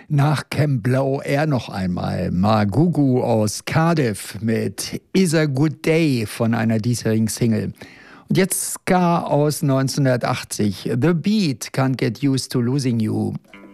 Nach Camp Blow Air noch einmal Magugu aus Cardiff mit Is a Good Day von einer diesjährigen Single. Und jetzt Ska aus 1980, The Beat, Can't Get Used to Losing You.